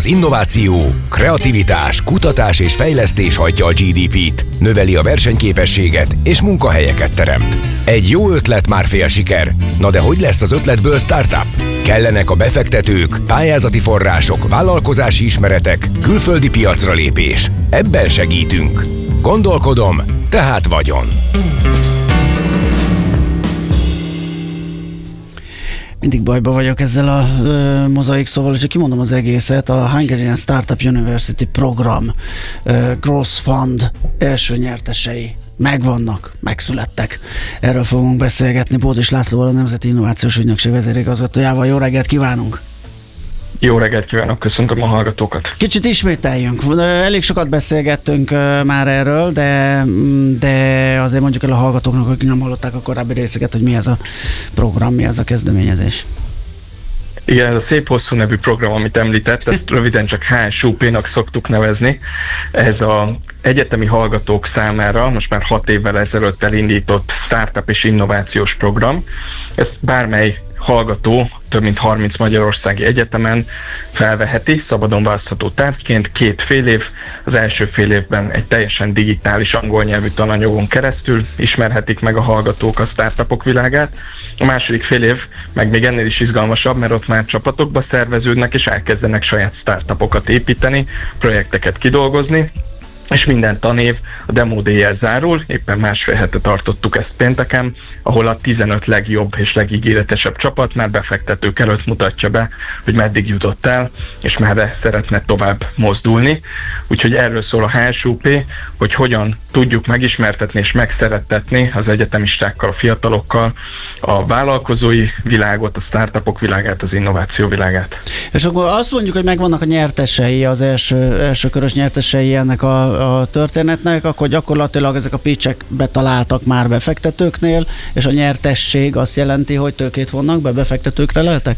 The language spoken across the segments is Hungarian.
Az innováció, kreativitás, kutatás és fejlesztés hajtja a GDP-t, növeli a versenyképességet és munkahelyeket teremt. Egy jó ötlet már fél siker. Na de hogy lesz az ötletből startup? Kellenek a befektetők, pályázati források, vállalkozási ismeretek, külföldi piacra lépés. Ebben segítünk. Gondolkodom, tehát vagyon. Mindig bajba vagyok ezzel a mozaik szóval, és kimondom az egészet. A Hungarian Startup University program Growth Fund első nyertesei megvannak, megszülettek. Erről fogunk beszélgetni Bódis Lászlóval, a Nemzeti Innovációs Ügynökség vezérigazgatójával. Jó reggelt kívánunk! Jó reggelt kívánok, köszöntöm a hallgatókat! Kicsit ismételjünk. Elég sokat beszélgettünk már erről, de azért mondjuk el a hallgatóknak, akik nem hallották a korábbi részeket, hogy mi ez a program, mi ez a kezdeményezés. Igen, ez a szép hosszú nevű program, amit említett, ezt röviden csak HSUP-nak szoktuk nevezni. Ez az egyetemi hallgatók számára most már 6 évvel ezelőtt elindított startup és innovációs program. Ezt bármely hallgató több mint 30 magyarországi egyetemen felveheti, szabadon választható tárgyként 2 fél év. Az első fél évben egy teljesen digitális angol nyelvű tananyagon keresztül ismerhetik meg a hallgatók a startupok világát. A második fél év meg még ennél is izgalmasabb, mert ott már csapatokba szerveződnek és elkezdenek saját startupokat építeni, projekteket kidolgozni, és minden tanév a Demo Day-jel zárul. Éppen másfél hete tartottuk ezt pénteken, ahol a 15 legjobb és legígéretesebb csapat már befektetők előtt mutatja be, hogy meddig jutott el, és merre szeretne tovább mozdulni. Úgyhogy erről szól a HSUP, hogy hogyan tudjuk megismertetni és megszerettetni az egyetemistákkal, a fiatalokkal a vállalkozói világot, a startupok világát, az innováció világát. És akkor azt mondjuk, hogy megvannak a nyertesei, az első körös nyertesei ennek a történetnek, akkor gyakorlatilag ezek a pitchek betaláltak már befektetőknél, és a nyertesség azt jelenti, hogy tőkét vonnak be, befektetőkre lehetek?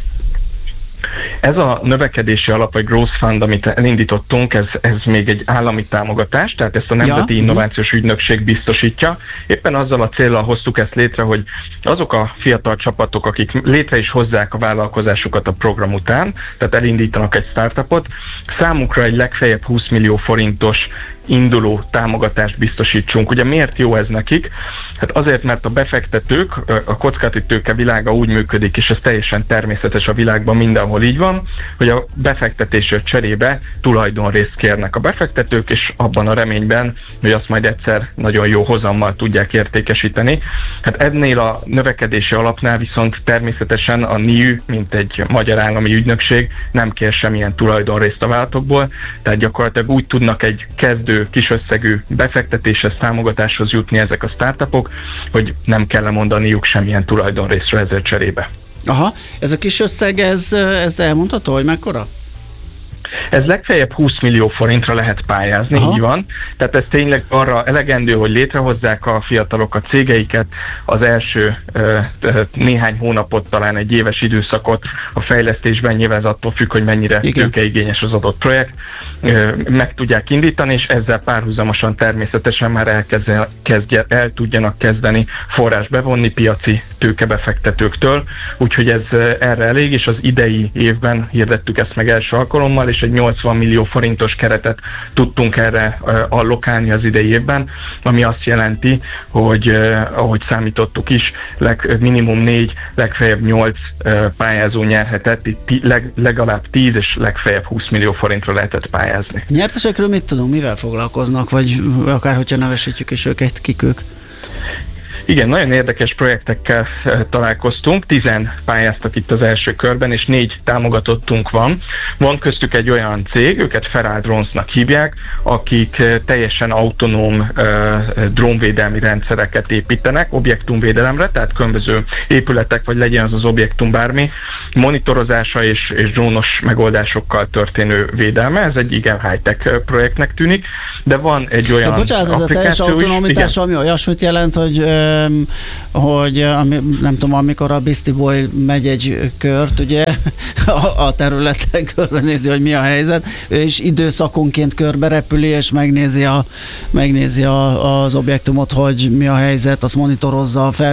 Ez a növekedési alap, vagy Growth Fund, amit elindítottunk, ez még egy állami támogatás, tehát ezt a Nemzeti Innovációs Ügynökség biztosítja. Éppen azzal a céllal hoztuk ezt létre, hogy azok a fiatal csapatok, akik létre is hozzák a vállalkozásukat a program után, tehát elindítanak egy startupot, számukra egy legfeljebb 20 millió forintos induló támogatást biztosítsunk. Ugye miért jó ez nekik? Hát azért, mert a befektetők, a kockázati tőke világa úgy működik, és ez teljesen természetes a világban, mindenhol így van, hogy a befektetésért cserébe tulajdonrészt kérnek a befektetők, és abban a reményben, hogy azt majd egyszer nagyon jó hozammal tudják értékesíteni. Hát ennél a növekedési alapnál viszont természetesen a NIÜ, mint egy magyar állami ügynökség, nem kér semmilyen tulajdonrészt a vállalatokból, tehát gyakorlatilag úgy tudnak egy kezdő kis összegű befektetéshez, támogatáshoz jutni ezek a startupok, hogy nem kell lemondaniuk semmilyen tulajdonrészről ezért cserébe. Aha, ez a kis összeg, ez elmondható, hogy mekkora? Ez legfeljebb 20 millió forintra lehet pályázni, így van. Tehát ez tényleg arra elegendő, hogy létrehozzák a fiatalok a cégeiket, az első néhány hónapot, talán egy éves időszakot a fejlesztésben, nyilván ez attól függ, hogy mennyire tőkeigényes az adott projekt, meg tudják indítani, és ezzel párhuzamosan természetesen már el tudjanak kezdeni forrás bevonni piaci tőkebefektetőktől, úgyhogy ez erre elég, és az idei évben hirdettük ezt meg első alkalommal, és egy 80 millió forintos keretet tudtunk erre allokálni az idei évben, ami azt jelenti, hogy ahogy számítottuk is, minimum 4, legfeljebb 8 pályázó nyerhetett, itt legalább 10 és legfeljebb 20 millió forintra lehetett pályázni. Nyertesekről mit tudunk, mivel foglalkoznak, vagy akár hogyha nevesítjük is őket, kik ők? Igen, nagyon érdekes projektekkel találkoztunk, 10 pályáztak itt az első körben, és 4 támogatottunk van. Van köztük egy olyan cég, őket Feral Drones-nak hívják, akik teljesen autonóm drónvédelmi rendszereket építenek, objektumvédelemre, tehát különböző épületek, vagy legyen az az objektum bármi, monitorozása és drónos megoldásokkal történő védelme. Ez egy igen high-tech projektnek tűnik, de van egy olyan bocsánat, ez a teljes autonomitás, ami olyasmit jelent, hogy nem tudom, amikor a Beastie Boy megy egy kört, ugye, a területen körbenézi, hogy mi a helyzet, ő is időszakonként körbe repüli, és megnézi az objektumot, hogy mi a helyzet, azt monitorozza,